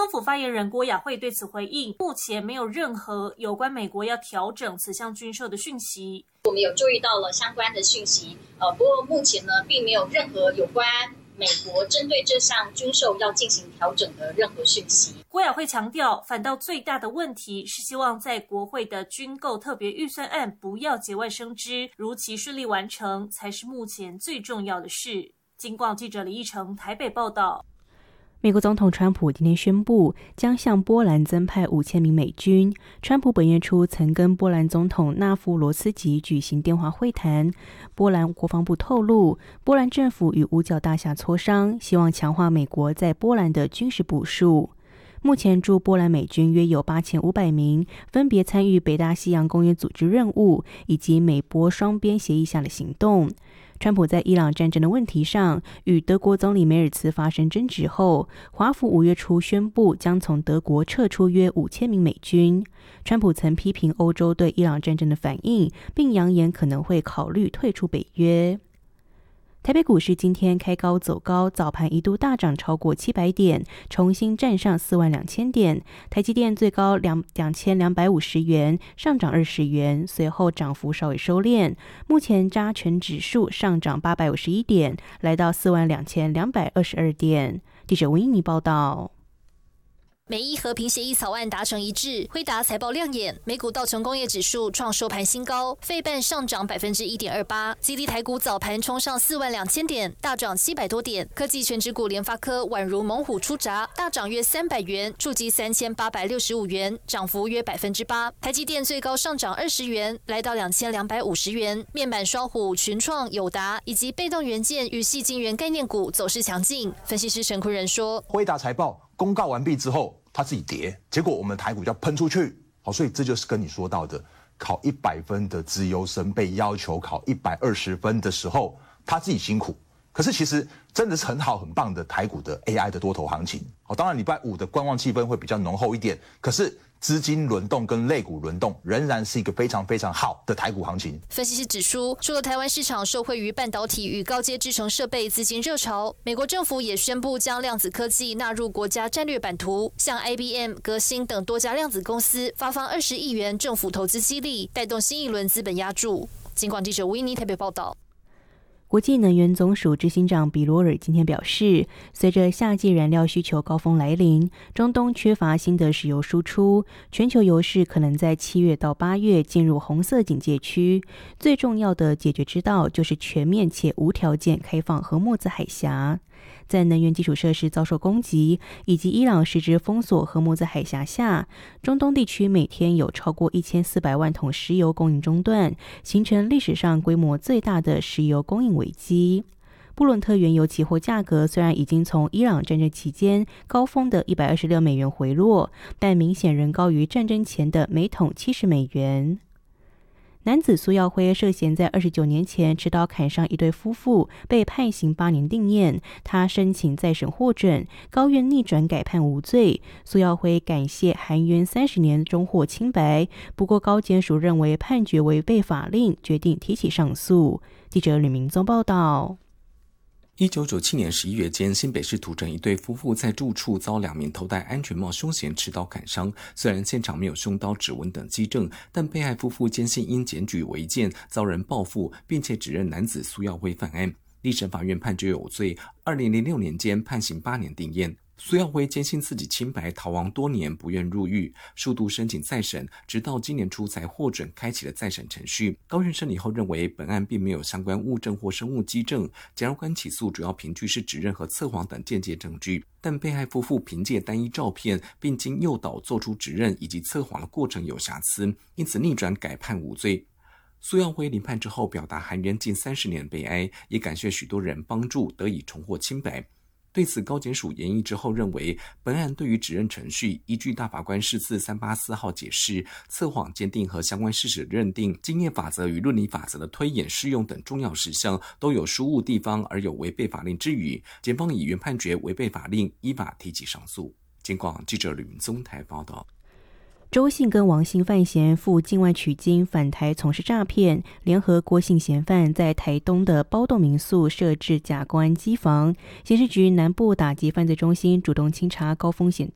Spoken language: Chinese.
总府发言人郭雅慧对此回应，目前没有任何有关美国要调整此项军售的讯息。 我们有注意到了相关的讯息，不过目前呢，并没有任何有关美国针对这项军售要进行调整的任何讯息。 郭雅慧强调，反倒最大的问题是希望在国会的军购特别预算案不要节外生枝，如期顺利完成，才是目前最重要的事。警广记者李义成台北报道。 美国总统川普今天宣布将向波兰增派5000名美军。川普本月初曾跟波兰总统纳夫罗斯基举行电话会谈。波兰国防部透露，波兰政府与五角大厦磋商，希望强化美国在波兰的军事部署。目前驻波兰美军约有8500名，分别参与北大西洋公约组织任务以及美波双边协议下的行动。川普在伊朗战争的问题上与德国总理梅尔茨发生争执后，华府5月初宣布将从德国撤出约5000名美军。川普曾批评欧洲对伊朗战争的反应，并扬言可能会考虑退出北约。台北股市今天开高走高，早盘一度大涨超过700点，重新站上42000点。台积电最高2250元，上涨20元，随后涨幅稍微收敛。目前加权指数上涨851点，来到42222点。记者温英妮报道。 美伊和平协议草案达成一致，辉达财报亮眼，美股道琼工业指数创收盘新高，费半上涨1.28%，基地台股早盘冲上42000点，大涨700多点。科技全指股联发科宛如猛虎出闸，大涨约300元，触及3865元，涨幅约8%。台积电最高上涨20元，来到2250元。面板双虎、群创、友达以及被动元件与矽晶圆概念股走势强劲。分析师陈坤仁说， 辉达财报公告完毕之后，它自己跌，结果我们台股就要喷出去，好，所以这就是跟你说到的，考100分的资优生被要求考120分的时候，他自己辛苦。可是其实真的是很好很棒的台股的 AI 的多头行情，好，当然礼拜5的观望气氛会比较浓厚一点，可是资金轮动跟类股轮动仍然是一个非常非常好的台股行情。 分析师指出，除了台湾市场受惠于半导体与高阶制程设备资金热潮，美国政府也宣布将量子科技纳入国家战略版图，向 IBM、革新等多家量子公司发放20亿元政府投资激励，带动新一轮资本押注。警广记者维尼台北报道。 国际能源总署执行长比罗尔今天表示，随着夏季燃料需求高峰来临，中东缺乏新的石油输出，全球油市可能在7月到8月进入红色警戒区。最重要的解决之道就是全面且无条件开放荷默兹海峡。在能源基础设施遭受攻击以及伊朗实质封锁荷默兹海峡下，中东地区每天有超过1400万桶石油供应中断，形成历史上规模最大的石油供应危机。布伦特原油期货价格虽然已经从伊朗战争期间高峰的126美元回落，但明显仍高于战争前的每桶70美元。男子苏耀辉涉嫌在29年前持刀砍伤一对夫妇，被判刑8年定谳。他申请再审获准，高院逆转改判无罪。苏耀辉感谢含冤30年终获清白，不过高检署认为判决违背法令，决定提起上诉。记者吕明宗报道。 1997年11月间，新北市土城一对夫妇在住处遭2名头戴安全帽凶嫌持刀砍伤。虽然现场没有凶刀、指纹等基证，但被害夫妇坚信因检举违建遭人报复，并且指认男子苏耀辉犯案。一审法院判决有罪，2006年间判刑8年定谳。苏耀辉坚信自己清白，逃亡多年，不愿入狱，数度申请再审，直到今年初才获准开启了再审程序。高院审理后认为，本案并没有相关物证或生物基证，检察官起诉主要凭据是指认和测谎等间接证据，但被害夫妇凭借单一照片，并经诱导做出指认以及测谎的过程有瑕疵，因此逆转改判无罪。苏耀辉临判之后表达含冤近30年的悲哀，也感谢许多人帮助得以重获清白。对此，高检署研议之后认为，本案对于指认程序依据大法官释字384号解释、测谎鉴定和相关事实的认定、经验法则与论理法则的推演适用等重要事项都有疏误地方，而有违背法令之余，检方以原判决违背法令，依法提起上诉。警广记者吕明宗台报道。 周姓跟王姓犯嫌赴境外取经返台从事诈骗，联合郭姓嫌犯在台东的包栋民宿设置假公安机房。刑事局南部打击犯罪中心主动清查高风险